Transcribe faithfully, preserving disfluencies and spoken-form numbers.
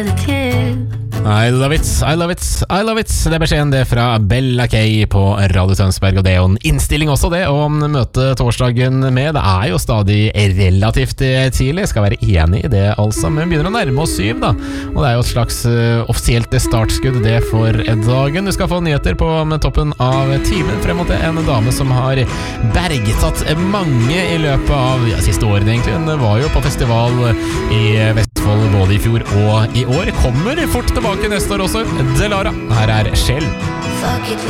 I love it, I love it, I love it. Det er beskjeden det fra Bella Kay på Radio Tønsberg, og det er jo en innstilling også det, å møte torsdagen med. Det er jo stadig relativt tidlig, jeg skal være enig i det altså, men vi begynner å nærme oss syv da, og det er jo et slags uh, offisielt startskudd det for dagen. Du skal få nyheter på med toppen av timen frem mot en dame som har bergtatt mange i løpet av ja, siste årene egentlig. Hun var jo på festival i Vestfold både i fjor og i år. Kommer fort tilbake neste år også. Delara, her er Shell. Fuck it.